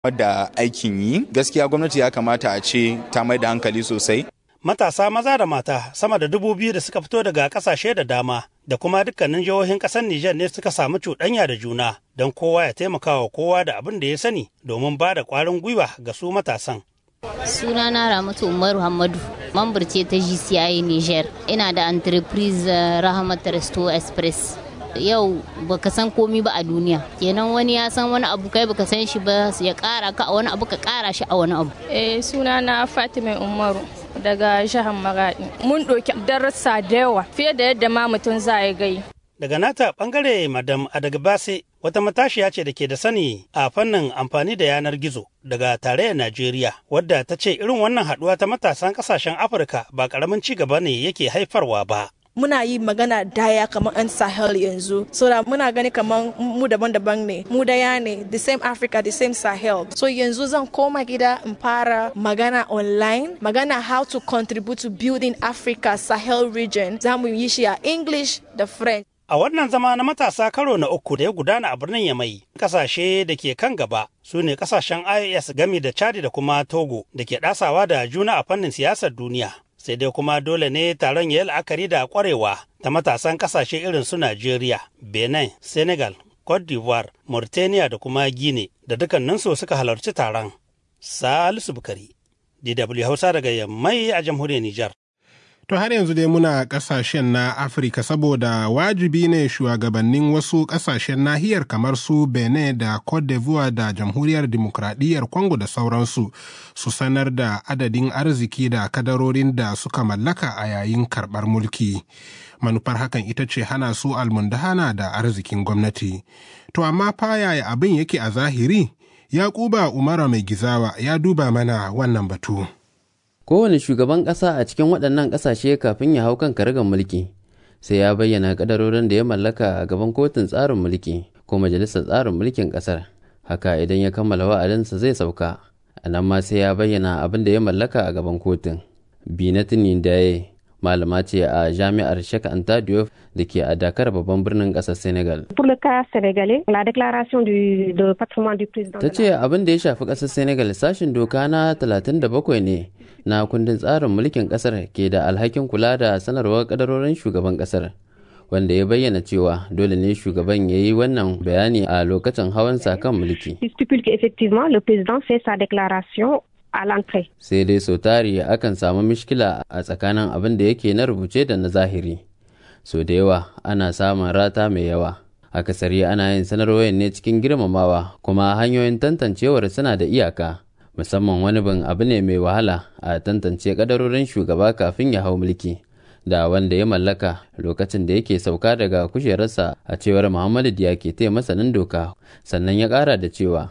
da aikin yi gaskiya gwamnati ya kamata a ce ta mai da hankali sosai. Matasa maza da mata sama da 2,000 da suka fito daga kasashe da dama da kuma dukkanin jihohin ƙasar Nijar ne suka samu cuɗanya da juna don kowa ya taimaka wa kowa da abin da ya sani domin ba da ƙwarin gwiwa ga su matasan. Sunana Ramatu Umaru Hamadu, mambar ce ta GCI Niger. Ina da entreprise Rahmat Resto Express. Yau baka san komi ba a duniya. Kenan wani ya san wani abu kai baka san shi ba ya kara ka a wani abu ka kara shi a wani abu. Sunana Fatima Umaru daga jihar Maradi. Mun ɗauki darasa da yawa fiye da yadda ma mutum za ya gai. Daga nata bangare Madam Adagbase wata matashiya ce da ke da sani a fannin amfani da yanar gizo daga tarayyar Najeriya wadda ta ce irin wannan haɗuwa ta matasan ƙasashen Afirka ba ƙaramin ci gaba ne yake haifarwa ba. Muna yi magana daya kamar an Sahel yanzu, so da muna gani kamar mu daban-daban ne, mu daya ne, the same Africa, the same Sahel. So yanzu zan koma gida in fara magana online, magana how to contribute to building Africa Sahel region. Za mu yi shi a English da French. A wannan zama na matasa karo na 3 da ya gudana a birnin Yamai, kasashe da ke kan gaba su ne kasashen IOS gami da Chad da kuma Togo da ke ɗasawa da juna a fannin siyasar duniya. Sai dai kuma dole ne taron ya yi la'akari da kwarewa ta matasan kasashe irin su Najeriya, Benin, Senegal, Cote d'Ivoire, Mauritania da kuma Guinea da dukkaninsu suka halarci taron. Salisu Bukari, DW Hausa daga Yamai a jamhuriyar Nijar. To har yanzu dai muna kasashen na Afirka saboda wajibi ne shugabannin wasu kasashen nahiyar kamar su Benin da Cote d'Ivoire da Jamhuriyar Dimokuraɗiyyar Congo da sauransu su sanar da adadin arziki da kadarorin da suka mallaka a yayin karɓar mulki. Manufar hakan ita ce hana su almundahana da arzikin gwamnati. To amma fa yaya abin yake a zahiri? Yakuba Umara Mai Gizawa ya duba mana wannan batu. Kowane shugaban ƙasa a cikin waɗannan ƙasashe kafin ya hau kan karagar mulki sai ya bayyana ƙadarorin da ya mallaka a gaban kotun tsarin mulki ko majalisar tsarin mulkin ƙasar. Haka idan ya kammala wa'adinsa zai sauka, a nan ma sai ya bayyana abin da ya mallaka a gaban kotun. Binatu Nindaye malama ce a jami'ar Sheikh Anta Diop da ke a Dakar babban birnin ƙasar Senegal. Ta ce abin da ya shafi ƙasar Senegal sashin doka na 37 ne na kundin tsarin mulkin ƙasar ke da alhakin kula da sanarwar ƙadarorin shugaban ƙasar, wanda ya bayyana cewa dole ne shugaban ya yi wannan bayani a lokacin hawansa kan mulki. Sai dai sau tari akan samu mishkila a tsakanin abin da yake na rubuce da na zahiri. So da yawa ana samun rata mai yawa. Akasari ana yin sanarwoyin ne cikin girmamawa, kuma hanyoyin tantancewar suna da iyaka. Musamman wani bin abu ne mai wahala a tantance kadarorin shugaba kafin ya hau mulki da wanda ya mallaka lokacin da yake sauka daga kujerarsa, a cewar Muhammadu Diakite masanin doka. Sannan ya kara da cewa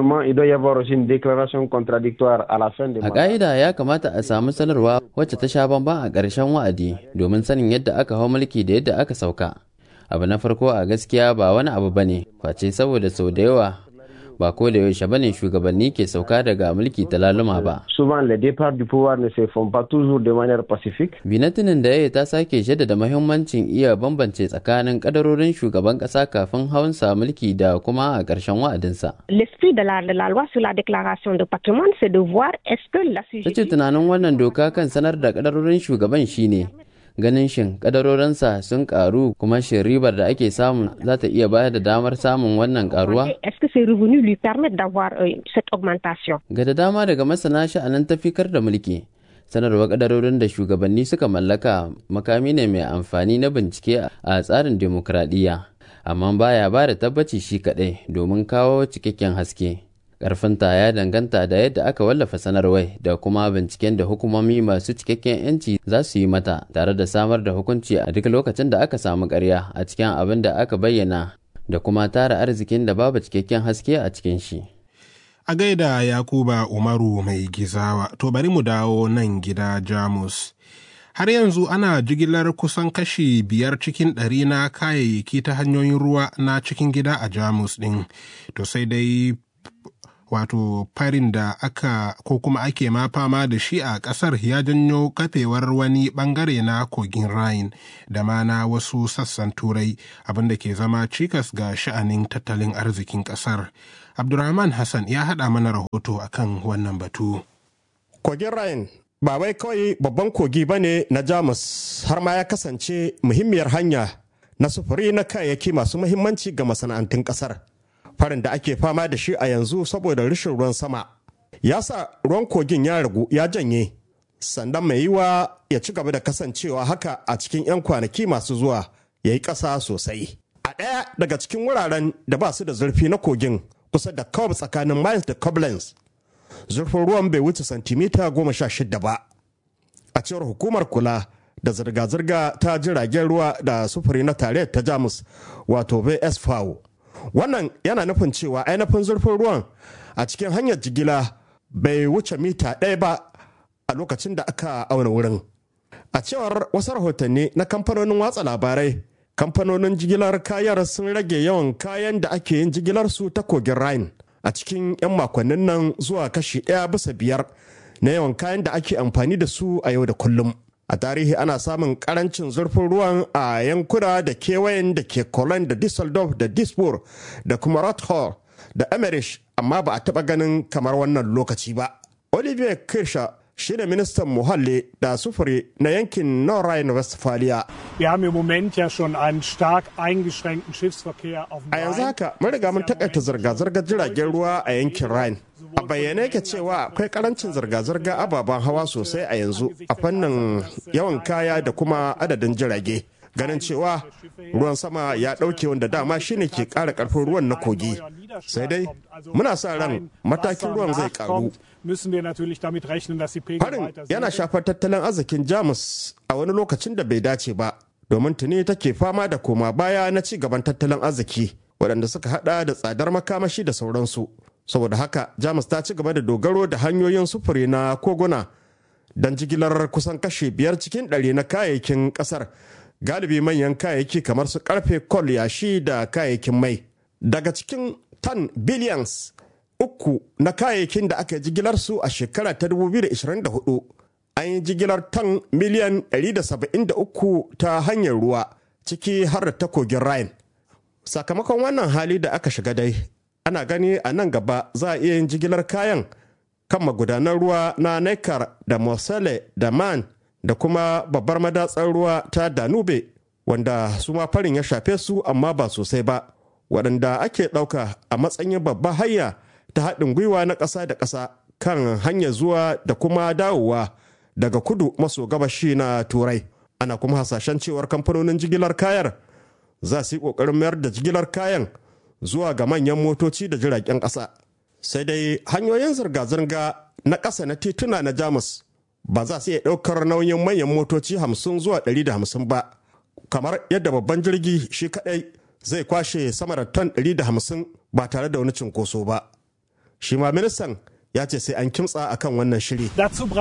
a ka'ida ya kamata a samu sanarwa wacce ta sha bamban a ƙarshen wa'adi domin sanin yadda aka hau mulki da yadda aka sauka. Abu na farko a gaskiya ba wani abu bane face saboda sau da yawa ba ko da yaushe bane shugabanni ke sauka daga mulki ta laluma ba. Binatinin da ta sake jaddada mahimmancin iya bambance tsakanin kadarorin shugaban kasa kafin hawansa mulki da kuma a ƙarshen wa'adinsa. Ta ce tunanin wannan doka kan sanar da kadarorin shugaban shine ganin shin kadarorinsa sun karu, kuma shin ribar da ake samu za ta iya bayar da damar samun wannan karuwa? Ga da dama daga masana sha'anin tafikar da mulki, sanarwa kadarorin da shugabanni suka mallaka makami ne mai amfani na bincike a tsarin demokradiyya, amma baya ba da tabbaci shi kaɗai domin kawo cikakken haske. Ƙarfinta ya danganta da yadda aka wallafa sanarwar da kuma binciken da hukumomi masu cikakken 'yanci za su yi mata, tare da samar da hukunci a duk lokacin da aka samu ƙarya a cikin abin da aka bayyana da kuma tara arzikin da babu cikakken haske a cikin shi. A gaida Yakuba Umaru Mai Gizawa, to bari mu dawo nan gida Jamus. Har yanzu ana jigilar kusan kashi 5 cikin 100 na kayayyaki ta hanyoyin ruwa na cikin gida a Jamus ɗin. To sai dai wato farin da aka ko kuma ake ma fama da shi a ƙasar ya janyo kafewar wani ɓangare na kogin Rhine da ma na wasu sassan Turai abinda ke zama cikas ga sha'anin tattalin arzikin ƙasar. Abdurrahman Hassan ya haɗa mana rahoto akan wannan batu. Kogin Rhine ba wai kawai babban kogi ba ne na Jamus, har ma ya kasance muhimmiyar hanya na sufuri na kayayyaki masu muhimmanci ga masana'antun ƙasar. Farin da ake fama da shi a yanzu saboda rashin ruwan sama ya sa ruwan kogin ya ragu ya janye, sannan mai yiwa ya ci gaba da kasancewa haka a cikin 'yan kwanaki masu zuwa ya yi ƙasa sosai. A ɗaya daga cikin wuraren da ba su da zurfi na kogin kusa da Cobb tsakanin Mainz da Koblenz, zurfin ruwan bai wuce santimita 16 ba. A cewar hukumar kula da zirga-zirga ta jiragen ruwa da sufuri na tarayyar ta Jamus wato VSV. Wannan yana nufin cewa ainihin zurfin ruwan a cikin hanyar jigila bai wuce mita 1 ba a lokacin da aka auna wurin. A cewar wasu rahotanni na kamfanonin watsa labarai, kamfanonin jigilar kayan sun rage yawan kayan da ake yin jigilar su ta kogin Rhine a cikin 'yan makonnin nan zuwa kashi 1/5 na yawan kayan da ake amfani da su a yau da kullum. A tarihi ana samun karancin zurfin ruwan a yankuna da kewayen da ke Cologne da Düsseldorf da Duisburg da kuma Rotterdam da Emmerich, amma ba a taɓa ganin kamar wannan lokaci ba. Olivier Kirscher shi ne ministan muhalli da sufuri na yankin Nordrhein-Westphalia. Wir haben im Moment ja schon einen stark eingeschränkten Schiffsverkehr auf dem Rhein. A yanzu haka mun riga mun takaita zirga-zirgar jiragen ruwa a yankin Rhine. A bayyane yake cewa akwai karancin zirga-zirga ababen hawa sosai a yanzu a fannin yawan kaya da kuma adadin jirage. Ganin cewa ruwan sama ya ɗauke wanda dama shine ke ƙara ƙarfin ruwan na kogi. Sai dai muna sa ran matakin ruwan zai ƙaru. Harin yana shafar tattalin arzikin Jamus a wani lokacin da bai dace ba, domin tuni take fama da koma baya na ci gaban tattalin arziki waɗanda suka hada da tsadar makamashi da sauransu. Saboda haka Jamus ta ci gaba da dogaro da hanyoyin sufuri na koguna don jigilar kusan kashi 5 cikin 100 na kayayyakin ƙasar, galibi manyan kayayyaki kamar su karfe, kol, yashi da kayayyakin mai. Daga cikin tan billions 3 na kayayyakin da aka jigilar su a shekara ta 2024, an yi jigilar tan miliyan 173 ta hanyar ruwa, ciki har da ta kogin Rhine. Sakamakon wannan hali da aka shiga dai, ana gani a nan gaba za a iya yin jigilar kayan kan magudanan ruwa na Neckar da Moselle da Man da kuma babbar madatsar ruwa ta Danube, wanda su ma farin ya shafe su amma ba sosai ba, waɗanda ake ɗauka a matsayin babbar hanya ta haɗin gwiwa na ƙasa da ƙasa kan hanyar zuwa da kuma dawowa daga kudu maso gabashi na Turai. Ana kuma hasashen cewar kamfanonin jigilar kayar za su yi ƙoƙarin mayar da jigilar kayan zuwa ga manyan motoci da jiragen ƙasa. Sai dai hanyoyin zirga-zirga na ƙasa na tituna na Jamus ba za su iya ɗaukar nauyin manyan motoci 50 zuwa 150 ba, kamar yadda babban jirgi shi kaɗai zai kwashe sama da ton 150 ba tare da wani cinkoso ba. Shi ma ministan ya ce sai an kimtsa akan wannan shiri.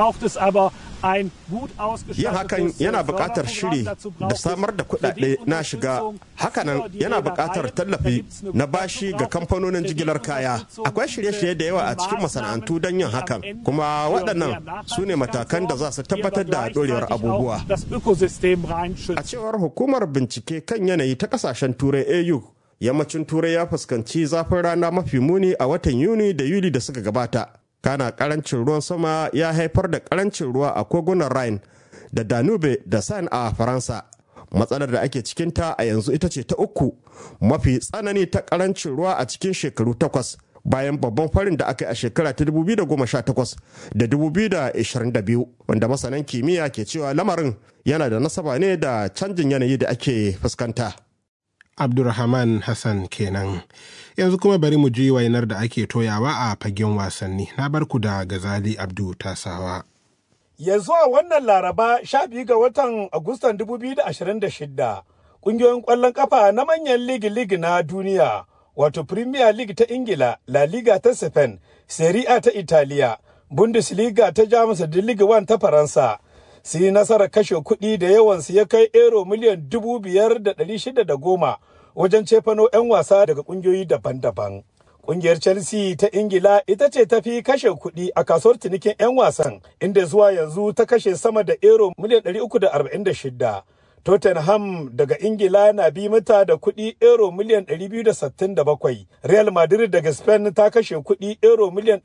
Yin hakan yana buƙatar shiri da samar da kuɗaɗe na shiga. Hakanan yana buƙatar tallafi na bashi ga kamfanonin jigilar kaya. Akwai shirye-shirye da yawa a cikin masana'antu don yin hakan, kuma waɗannan su ne matakan da za su tabbatar da ɗorewar abubuwa. A cewar hukumar bincike kan yanayi ta ƙasashen Turai AU, yammacin Turai ya fuskanci zafin rana mafi muni a watan Yuni da Yuli da suka gabata. Kana karancin ruwan sama ya haifar da karancin ruwa a kogunan Rhine da Danube da Seine a Faransa. Matsalar da ake cikinta a yanzu ita ce ta 3 mafi tsanani ta karancin ruwa a cikin shekaru 8 bayan babban farin da aka yi a shekara ta 2018 da 2022, wanda masanan kimiyya ke cewa lamarin yana da nasaba ne da canjin yanayi da ake fuskanta. Abdurrahman Hassan kenan. Yanzu kuma bari mu ji wainar da ake toyawa a fagen wasanni. Na barku da Gazali Abdu Tasawa. Yanzu a wannan Laraba 12 ga watan Agustan 2026, ƙungiyoyin ƙwallon ƙafa na manyan ligi-ligi na duniya, wato Premier League ta Ingila, La Liga ta Spain, Serie A ta Italiya, Bundesliga ta Jamus da Ligue 1 ta Faransa, su yi nasarar kashe kuɗi da yawansu ya kai euro miliyan 5,610 wajen cefano 'yan wasa daga ƙungiyoyi daban-daban. Ƙungiyar Chelsea ta Ingila ita ce ta fi kashe kuɗi a kasuwar cinikin 'yan wasan, inda zuwa yanzu ta kashe sama da euro miliyan 346. Tottenham daga Ingila na bi mata da kuɗi euro miliyan 267. Real Madrid daga Spain ta kashe kuɗi euro miliyan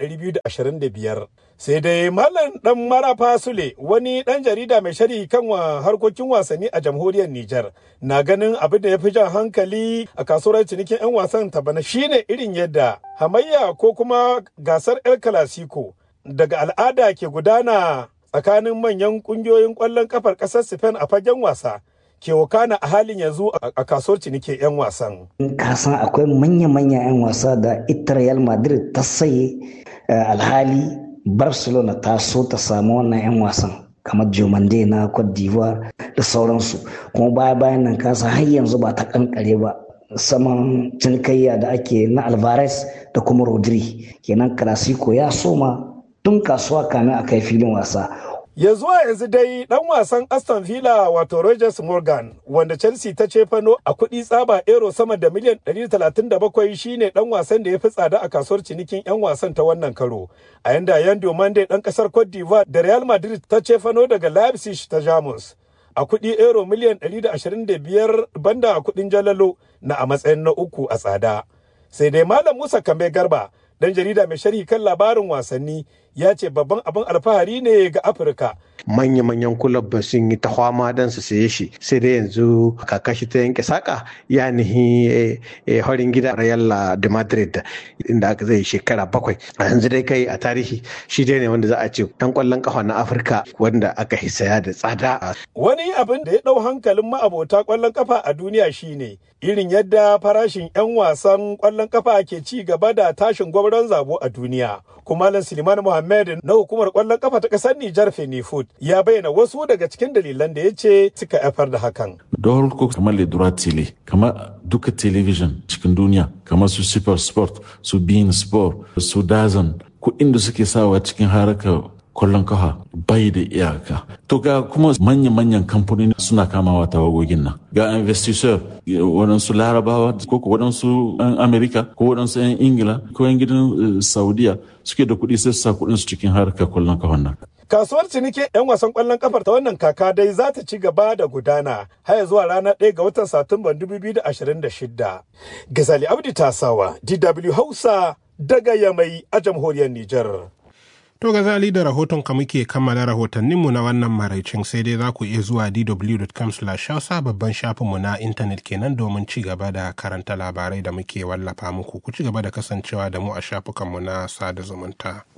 225. Sai dai Malam Dan Marafa Sule, wani ɗan jarida mai sharhi kan harkokin wasanni a jamhuriyar Nijar, na ganin abin da ya fi jan hankali a kasuwar cinikin 'yan wasan ta bana shine irin yadda hamayya ko kuma gasar El Clasico daga al'ada ke gudana tsakanin manyan ƙungiyoyin ƙwallon kafar ƙasar Spain a fagen wasa ke wakana a halin yanzu a kasuwar cinike 'yan wasan. Kasan akwai manya-manya 'yan wasa da ita Real Madrid ta saye, alhali Barcelona ta so ta samu wannan 'yan wasan kamar Diomande na Cote d'Ivoire da sauransu, kuma bayan nan kasa har yanzu ba ta kankare ba saman cinikayya da ake na Alvarez da kuma Rodri. Kenan Clasico ya soma tun kasuwa kamin a kai filin wasa. Ya zuwa yanzu dai dan wasan Aston Villa wato Rogers Morgan, wanda Chelsea ta cefano a kuɗi tsaba euro sama da miliyan 137, shine dan wasan da ya fi tsada a kasuwar cinikin 'yan wasan ta wannan karo. A yanda Yando Mande dan kasar Cote d'Ivoire da Real Madrid ta cefano daga Leipzig ta Jamus a kuɗi euro miliyan 125, banda a kuɗin jalalo na a matsayin na uku a tsada. Sai dai Malam Musa Kambe Garba, dan jarida mai sharhi kan labarin wasanni, ya ce babban abin alfahari ne ga Afirka. Manya-manyan kulab sun yi ta kwama don su saye shi, sai dai yanzu kakashi ta yanke saka ya nihi horin gida Real de Madrid, inda aka zai shekara 7. A yanzu dai kai a tarihi shi dai ne wanda za a ce dan kwallon kafa na Afirka wanda aka hisaya da tsada. Wani abin da ya dau hankalin ma'abota kwallon kafa a duniya shine irin yadda farashin 'yan wasan kwallon kafa ke ci gaba da tashin gwamnan zabo a duniya. Kuma Malam Suleiman Muhammad na hukumar kwallon kafa ta kasar Nijar Fenifood ya bayyana wasu daga cikin dalilan da ya ce suka haifar da hakan. Don harko kamar Ledura Tele, kamar duka television cikin duniya, kamar su Super Sport, su Bein Sport, su Dazan, kuɗin da suke sawa cikin harkar kwallon kafa bai da iyaka. To ga kuma manya-manyan kamfanoni suna kamawa tawagogin nan. Ga investisseur waɗansu larabawa ko waɗansu 'yan Amerika ko waɗansu 'yan Ingila ko 'yan gidan Saudiya suke da kuɗi sai su sa kuɗin su cikin harkar kwallon kafa nan. Kasuwar ciniki 'yan wasan kwallon kafar ta wannan kaka dai za ta ci gaba da gudana har zuwa ranar 1 ga watan Satumban 2026. Gazali Abdi Tasawa, DW Hausa daga Yamai a jamhuriyar Nijar. To Gazali, da rahoton ka muke kammala rahotanninmu na wannan maraicin, sai dai za ku iya zuwa dw.com/hausa, babban shafinmu na intanet kenan, domin ci gaba da karanta labarai da muke wallafa muku. Ku ci gaba da kasancewa da mu a shafukanmu na sada zumunta.